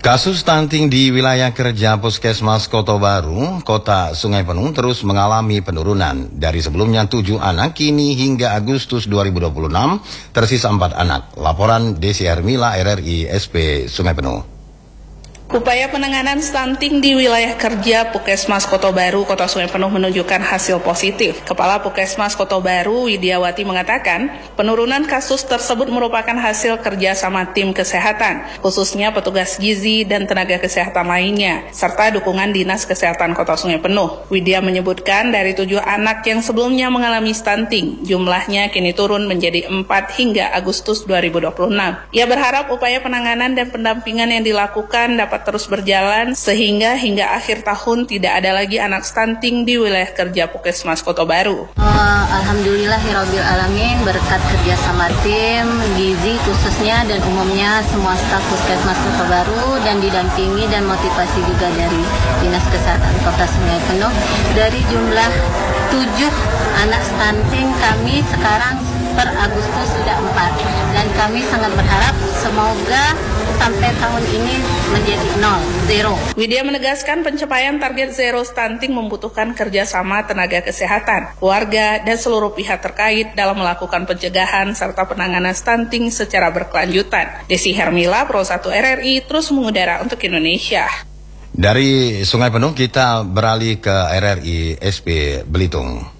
Kasus stunting di wilayah kerja Puskesmas Kota Baru, Kota Sungai Penuh terus mengalami penurunan. Dari sebelumnya 7 anak, kini hingga Agustus 2026 tersisa 4 anak. Laporan Desi Hermila, RRI SP Sungai Penuh. Upaya penanganan stunting di wilayah kerja Puskesmas Kota Baru, Kota Sungai Penuh menunjukkan hasil positif. Kepala Puskesmas Kota Baru, Widiawati mengatakan, penurunan kasus tersebut merupakan hasil kerja sama tim kesehatan, khususnya petugas gizi dan tenaga kesehatan lainnya, serta dukungan Dinas Kesehatan Kota Sungai Penuh. Widya menyebutkan dari 7 anak yang sebelumnya mengalami stunting, jumlahnya kini turun menjadi 4 hingga Agustus 2026. Ia berharap upaya penanganan dan pendampingan yang dilakukan dapat terus berjalan sehingga hingga akhir tahun tidak ada lagi anak stunting di wilayah kerja Puskesmas Kota Baru. Alhamdulillahirabbil alamin, berkat kerja sama tim gizi khususnya dan umumnya semua staf Puskesmas Kota Baru dan didampingi dan motivasi juga dari Dinas Kesehatan Kota Sungai Penuh. Dari jumlah 7 anak stunting kami sekarang per Agustus sudah 4 dan kami sangat berharap semoga sampai tahun ini menjadi 0. Widya menegaskan pencapaian target zero stunting membutuhkan kerjasama tenaga kesehatan, warga, dan seluruh pihak terkait dalam melakukan pencegahan serta penanganan stunting secara berkelanjutan. Desi Hermila, Pro 1 RRI, terus mengudara untuk Indonesia. Dari Sungai Penuh kita beralih ke RRI SP Belitung.